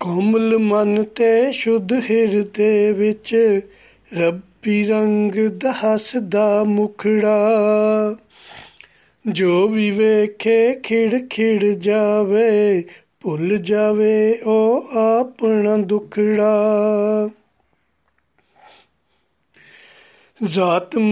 ਕੋਮਲ ਮਨ ਤੇ ਸ਼ੁੱਧ ਹਿਰਦੇ ਵਿੱਚ ਰੱਬੀ ਰੰਗ ਦਾ ਹੱਸਦਾ ਮੁਖੜਾ, ਜੋ ਵੀ ਵੇਖੇ ਖਿੜ ਖਿੜ ਜਾਵੇ, ਭੁੱਲ ਜਾਵੇ ਉਹ ਆਪਣਾ ਦੁਖੜਾ। ਜ਼ਾਤ